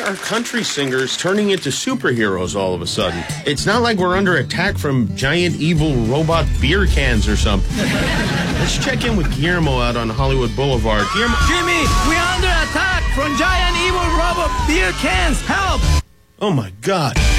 are country singers turning into superheroes all of a sudden? It's not like we're under attack from giant evil robot beer cans or something. Let's check in with Guillermo out on Hollywood Boulevard. Guillermo. Jimmy, we're under attack from giant evil robot beer cans. Help! Oh my God.